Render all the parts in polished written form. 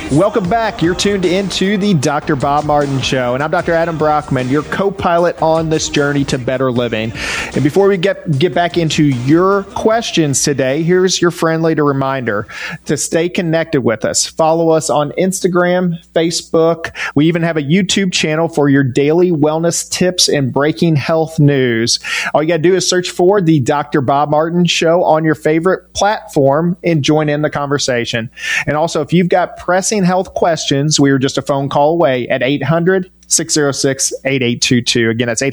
Welcome back. You're tuned into the Dr. Bob Martin Show, and I'm Dr. Adam Brockman, your co-pilot on this journey to better living. And before we get back into your questions today, here's your friendly reminder to stay connected with us. Follow us on Instagram, Facebook. We even have a YouTube channel for your daily wellness tips and breaking health news. All you got to do is search for the Dr. Bob Martin Show on your favorite platform and join in the conversation. And also, if you've got pressing health questions, we are just a phone call away at 800-606-8822. Again, that's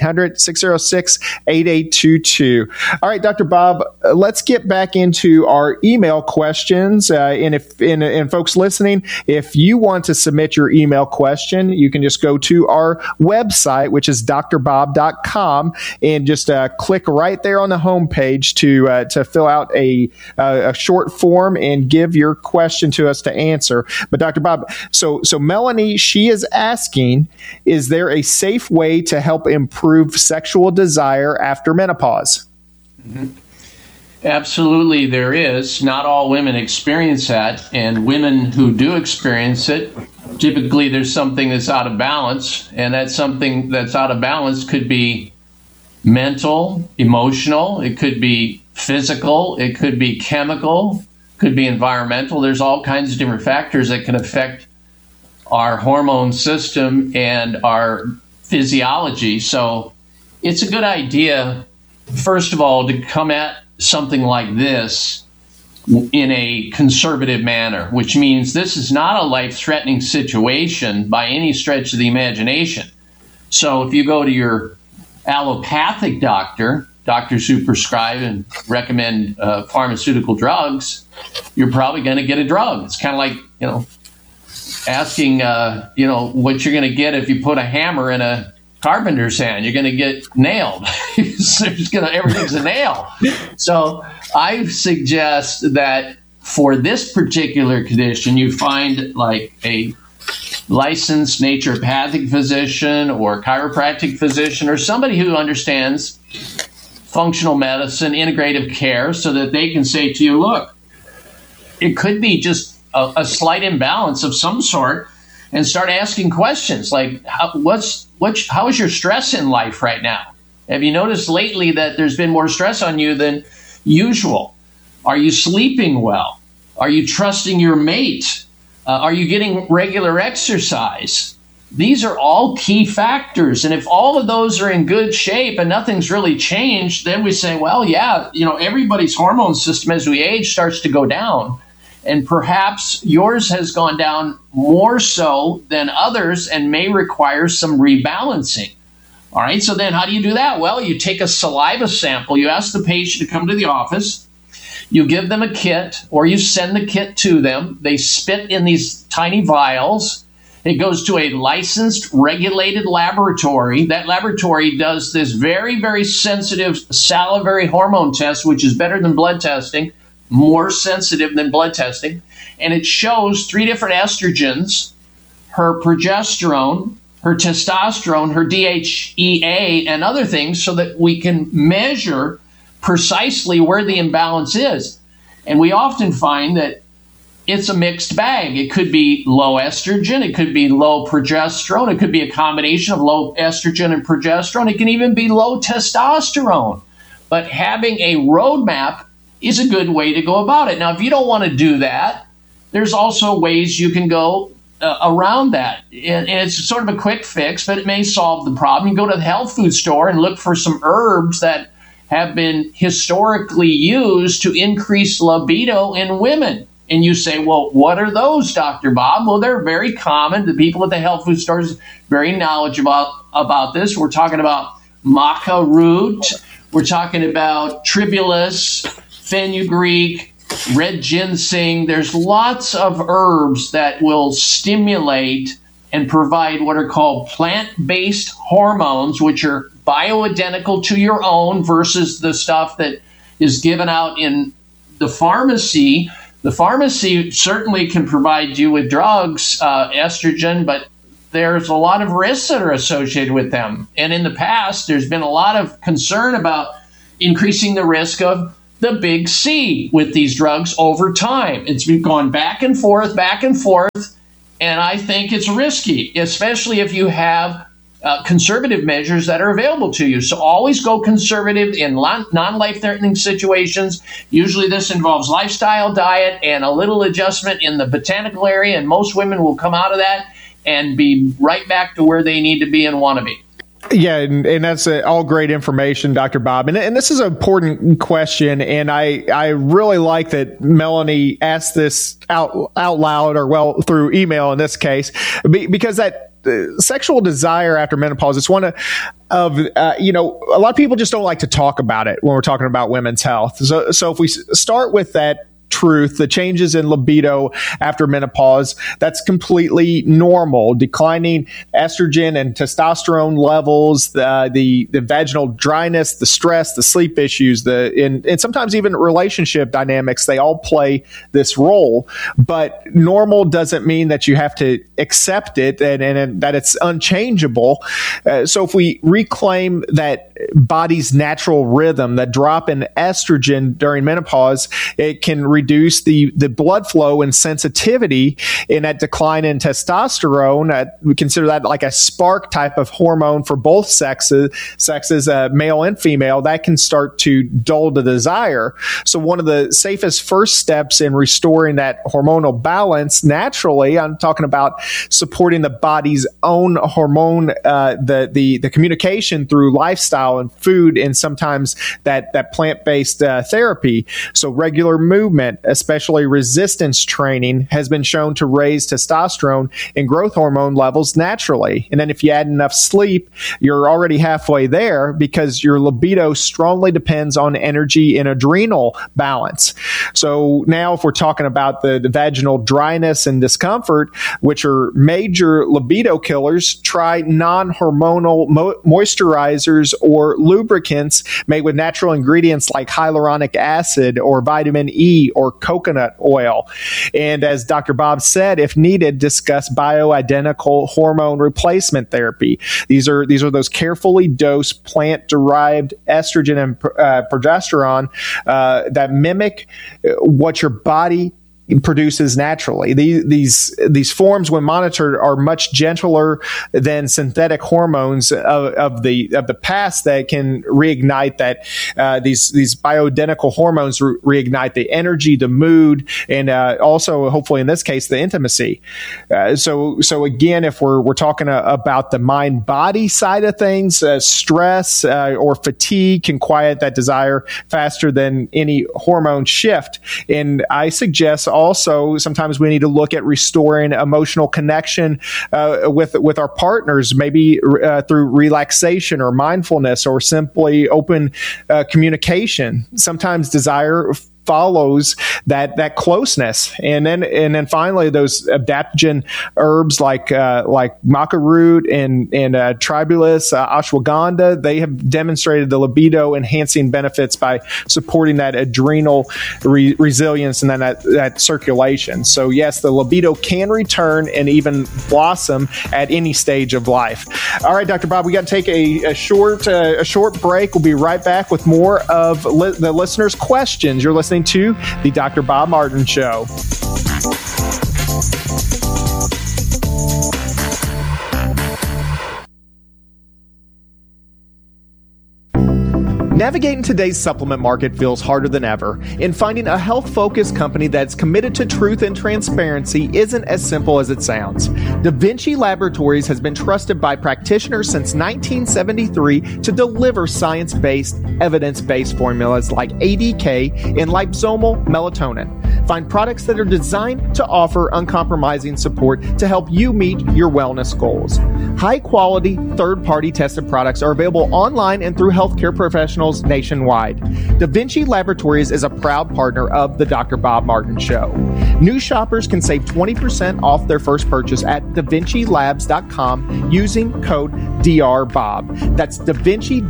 800-606-8822. All right, Dr. Bob, let's get back into our email questions. And folks listening, if you want to submit your email question, you can just go to our website, which is drbob.com, and just click right there on the homepage to fill out a short form and give your question to us to answer. But Dr. Bob, so Melanie, she is asking, is there a safe way to help improve sexual desire after menopause? Mm-hmm. Absolutely, there is. Not all women experience that, and women who do experience it, typically there's something that's out of balance, and that something that's out of balance could be mental, emotional, it could be physical, it could be chemical, could be environmental. There's all kinds of different factors that can affect our hormone system and our physiology. So it's a good idea, first of all, to come at something like this in a conservative manner, which means this is not a life-threatening situation by any stretch of the imagination. So if you go to your allopathic doctors who prescribe and recommend pharmaceutical drugs, you're probably going to get a drug. It's kind of like, asking, what you're going to get if you put a hammer in a carpenter's hand. You're going to get nailed. Everything's a nail. So I suggest that for this particular condition, you find like a licensed naturopathic physician or chiropractic physician or somebody who understands functional medicine, integrative care, so that they can say to you, look, it could be just a slight imbalance of some sort, and start asking questions like, how is your stress in life right now? Have you noticed lately that there's been more stress on you than usual? Are you sleeping well? Are you trusting your mate? Are you getting regular exercise? These are all key factors. And if all of those are in good shape and nothing's really changed, then we say, well, yeah, everybody's hormone system as we age starts to go down. And perhaps yours has gone down more so than others and may require some rebalancing. All right, so then how do you do that? Well, you take a saliva sample. You ask the patient to come to the office. You give them a kit, or you send the kit to them. They spit in these tiny vials. It goes to a licensed, regulated laboratory. That laboratory does this very, very sensitive salivary hormone test, which is better than blood testing, more sensitive than blood testing. And it shows 3 different estrogens, her progesterone, her testosterone, her DHEA, and other things, so that we can measure precisely where the imbalance is. And we often find that it's a mixed bag. It could be low estrogen, it could be low progesterone, it could be a combination of low estrogen and progesterone, it can even be low testosterone. But having a roadmap is a good way to go about it. Now, if you don't want to do that, there's also ways you can go around that. And it's sort of a quick fix, but it may solve the problem. You go to the health food store and look for some herbs that have been historically used to increase libido in women. And you say, well, what are those, Dr. Bob? Well, they're very common. The people at the health food stores are very knowledgeable about this. We're talking about maca root. We're talking about tribulus, fenugreek, red ginseng. There's lots of herbs that will stimulate and provide what are called plant-based hormones, which are bioidentical to your own versus the stuff that is given out in the pharmacy. The pharmacy certainly can provide you with drugs, estrogen, but there's a lot of risks that are associated with them. And in the past, there's been a lot of concern about increasing the risk of the big C with these drugs over time. It's been gone back and forth, And I think it's risky, especially if you have conservative measures that are available to you. So always go conservative in non-life-threatening situations. Usually this involves lifestyle, diet, and a little adjustment in the botanical area, and most women will come out of that and be right back to where they need to be and want to be. Yeah, and that's all great information, Dr. Bob. And this is an important question, and I really like that Melanie asked this out loud, or well, through email in this case, because that sexual desire after menopause, it's one of a lot of people just don't like to talk about it when we're talking about women's health. So if we start with that truth, the changes in libido after menopause, that's completely normal. Declining estrogen and testosterone levels, the vaginal dryness, the stress, the sleep issues, and sometimes even relationship dynamics, they all play this role. But normal doesn't mean that you have to accept it and that it's unchangeable. So if we reclaim that body's natural rhythm, that drop in estrogen during menopause, it can reduce the blood flow and sensitivity in that decline in testosterone. We consider that like a spark type of hormone for both sexes, male and female, that can start to dull the desire. So one of the safest first steps in restoring that hormonal balance naturally, I'm talking about supporting the body's own hormone, the communication through lifestyle and food, and sometimes that plant-based therapy. So regular movement, especially resistance training, has been shown to raise testosterone and growth hormone levels naturally. And then if you add enough sleep, you're already halfway there, because your libido strongly depends on energy and adrenal balance. So now if we're talking about the vaginal dryness and discomfort, which are major libido killers, try non-hormonal moisturizers or lubricants made with natural ingredients like hyaluronic acid or vitamin E or coconut oil. And as Dr. Bob said, if needed, discuss bioidentical hormone replacement therapy. These are those carefully dosed plant-derived estrogen and progesterone that mimic what your body produces naturally. These forms, when monitored, are much gentler than synthetic hormones of the past that can reignite these bioidentical hormones reignite the energy, the mood, and also hopefully in this case the intimacy. So again, if we're talking about the mind-body side of things, stress or fatigue can quiet that desire faster than any hormone shift. And I suggest also sometimes we need to look at restoring emotional connection with our partners, maybe through relaxation or mindfulness or simply open communication. Sometimes desire follows that closeness, and then finally those adaptogen herbs like maca root and tribulus, ashwagandha, they have demonstrated the libido enhancing benefits by supporting that adrenal resilience and then that circulation. So yes, the libido can return and even blossom at any stage of life. All right, Dr. Bob, we got to take a short break. We'll be right back with more of the listeners' questions. You're listening to the Dr. Bob Martin Show. Navigating today's supplement market feels harder than ever, and finding a health-focused company that's committed to truth and transparency isn't as simple as it sounds. Da Vinci Laboratories has been trusted by practitioners since 1973 to deliver science-based, evidence-based formulas like ADK and liposomal melatonin. Find products that are designed to offer uncompromising support to help you meet your wellness goals. High-quality, third-party tested products are available online and through healthcare professionals nationwide. Da Vinci Laboratories is a proud partner of the Dr. Bob Martin Show. New shoppers can save 20% off their first purchase at DaVinciLabs.com using code DRBOB. That's DaVinci,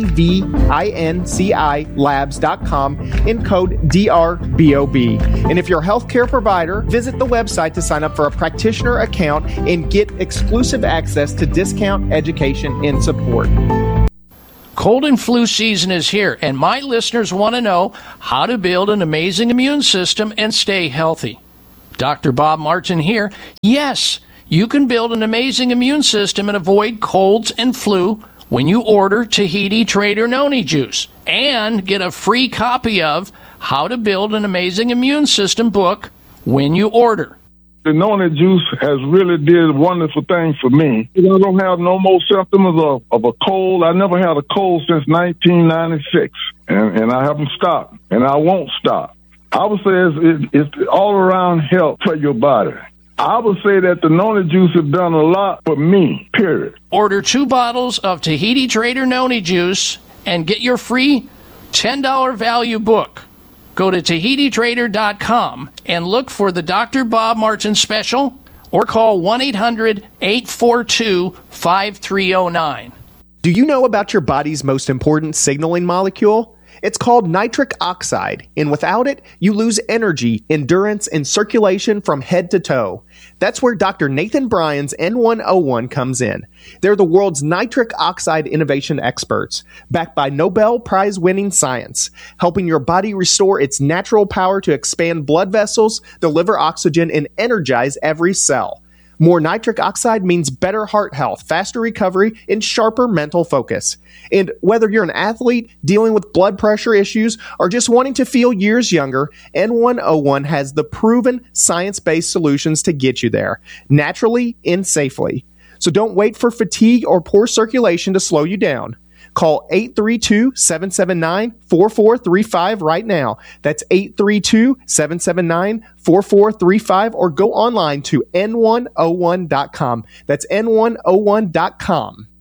DAVINCI Labs.com in code DRBOB. And if you're a healthcare provider, visit the website to sign up for a practitioner account and get exclusive access to discount, education, and support. Cold and flu season is here, and my listeners want to know how to build an amazing immune system and stay healthy. Dr. Bob Martin here. Yes, you can build an amazing immune system and avoid colds and flu when you order Tahiti Trader Noni Juice and get a free copy of How to Build an Amazing Immune System book when you order. The Noni Juice has really did wonderful things for me. I don't have no more symptoms of a cold. I never had a cold since 1996, and I haven't stopped, and I won't stop. I would say it's all-around help for your body. I would say that the Noni Juice has done a lot for me, period. Order 2 bottles of Tahiti Trader Noni Juice and get your free $10 value book. Go to TahitiTrader.com and look for the Dr. Bob Martin special or call 1-800-842-5309. Do you know about your body's most important signaling molecule? It's called nitric oxide, and without it, you lose energy, endurance, and circulation from head to toe. That's where Dr. Nathan Bryan's N101 comes in. They're the world's nitric oxide innovation experts, backed by Nobel Prize-winning science, helping your body restore its natural power to expand blood vessels, deliver oxygen, and energize every cell. More nitric oxide means better heart health, faster recovery, and sharper mental focus. And whether you're an athlete dealing with blood pressure issues or just wanting to feel years younger, N101 has the proven science-based solutions to get you there, naturally and safely. So don't wait for fatigue or poor circulation to slow you down. Call 832-779-4435 right now. That's 832-779-4435 or go online to n101.com. That's n101.com.